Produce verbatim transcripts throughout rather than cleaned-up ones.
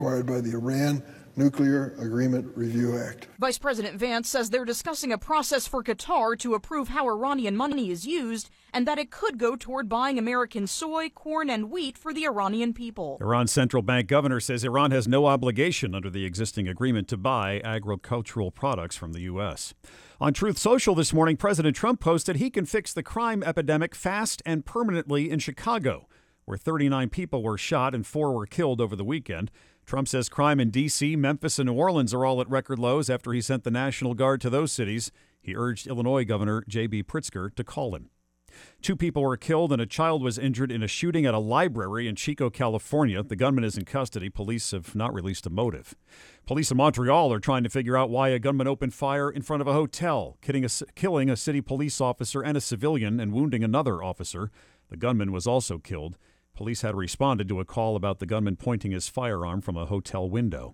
required by the Iran Nuclear Agreement Review Act. Vice President Vance says they're discussing a process for Qatar to approve how Iranian money is used and that it could go toward buying American soy, corn, and wheat for the Iranian people. Iran's central bank governor says Iran has no obligation under the existing agreement to buy agricultural products from the U S. On Truth Social this morning, President Trump posted he can fix the crime epidemic fast and permanently in Chicago, where thirty-nine people were shot and four were killed over the weekend. Trump says crime in D C, Memphis, and New Orleans are all at record lows after he sent the National Guard to those cities. He urged Illinois Governor J B Pritzker to call him. Two people were killed and a child was injured in a shooting at a library in Chico, California. The gunman is in custody. Police have not released a motive. Police in Montreal are trying to figure out why a gunman opened fire in front of a hotel, killing a, killing a city police officer and a civilian and wounding another officer. The gunman was also killed. Police had responded to a call about the gunman pointing his firearm from a hotel window.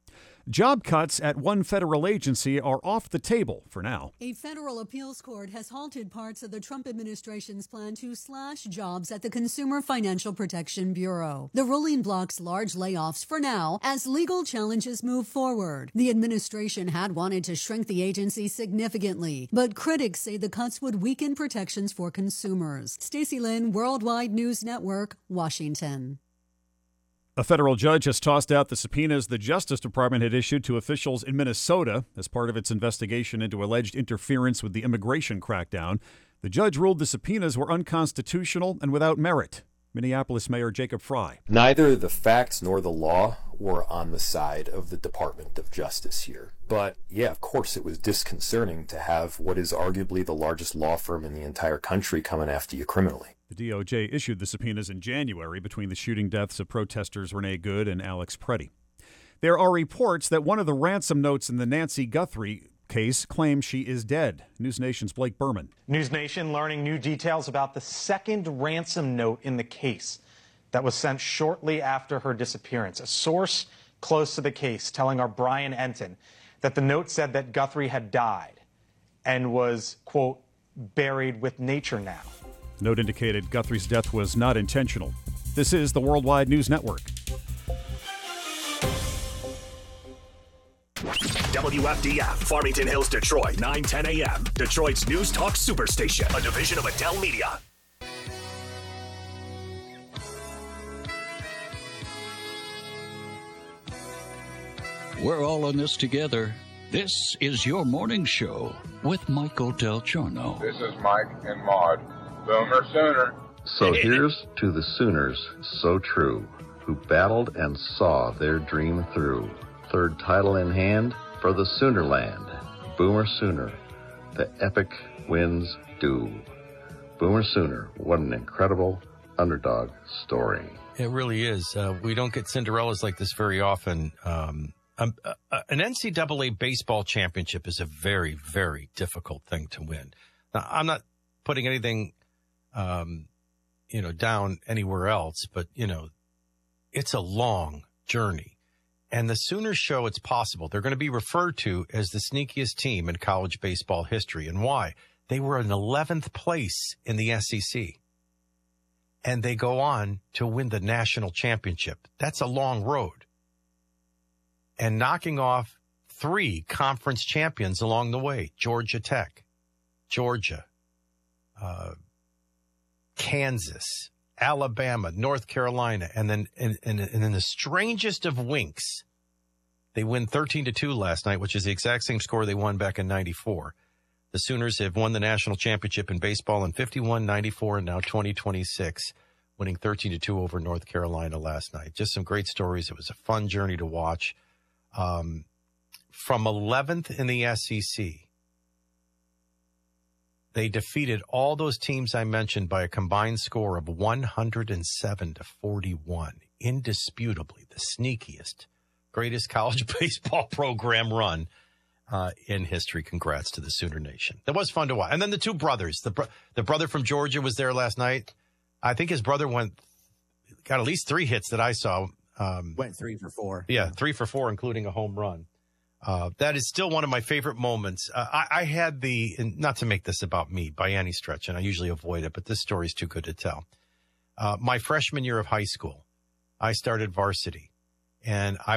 Job cuts at one federal agency are off the table for now. A federal appeals court has halted parts of the Trump administration's plan to slash jobs at the Consumer Financial Protection Bureau. The ruling blocks large layoffs for now as legal challenges move forward. The administration had wanted to shrink the agency significantly, but critics say the cuts would weaken protections for consumers. Stacey Lynn, Worldwide News Network, Washington. A federal judge has tossed out the subpoenas the Justice Department had issued to officials in Minnesota as part of its investigation into alleged interference with the immigration crackdown. The judge ruled the subpoenas were unconstitutional and without merit. Minneapolis Mayor Jacob Fry. Neither the facts nor the law were on the side of the Department of Justice here. But yeah, of course, it was disconcerting to have what is arguably the largest law firm in the entire country coming after you criminally. The D O J issued the subpoenas in January between the shooting deaths of protesters Renee Good and Alex Preddy. There are reports that one of the ransom notes in the Nancy Guthrie case claims she is dead. News Nation's Blake Berman. News Nation learning new details about the second ransom note in the case that was sent shortly after her disappearance. A source close to the case telling our Brian Enton that the note said that Guthrie had died and was, quote, buried with nature now. The note indicated Guthrie's death was not intentional. This is the Worldwide News Network. W F D F, Farmington Hills, Detroit, nine ten a.m. Detroit's News Talk Superstation, a division of Adele Media. We're all in this together. This is your morning show with Michael Del Giorno. This is Mike and Maud. Boomer Sooner. So here's to the Sooners, so true, who battled and saw their dream through. Third title in hand for the Soonerland. Boomer Sooner, the epic wins due. Boomer Sooner, what an incredible underdog story. It really is. Uh, we don't get Cinderellas like this very often. Um, um, uh, an N C double A baseball championship is a very, very difficult thing to win. Now, I'm not putting anything Um, you know, down anywhere else, but, you know, it's a long journey. And the Sooners show it's possible. They're going to be referred to as the sneakiest team in college baseball history. And why? They were in eleventh place in the S E C. And they go on to win the national championship. That's a long road. And knocking off three conference champions along the way. Georgia Tech, Georgia, uh, Kansas, Alabama, North Carolina, and then and, and, and in the strangest of winks, they win thirteen to two last night, which is the exact same score they won back in ninety-four. The Sooners have won the national championship in baseball in fifty-one, ninety-four, and now twenty twenty-six, winning thirteen to two over North Carolina last night. Just some great stories. It was a fun journey to watch. Um, from eleventh in the S E C, they defeated all those teams I mentioned by a combined score of one hundred seven to forty-one. Indisputably the sneakiest, greatest college baseball program run uh, in history. Congrats to the Sooner Nation. That was fun to watch. And then the two brothers. The, bro- the brother from Georgia was there last night. I think his brother went, got at least three hits that I saw. Um, went three for four. Yeah, three for four, including a home run. Uh, that is still one of my favorite moments. Uh, I, I had the, not to make this about me by any stretch, and I usually avoid it, but this story is too good to tell. Uh, my freshman year of high school, I started varsity, And I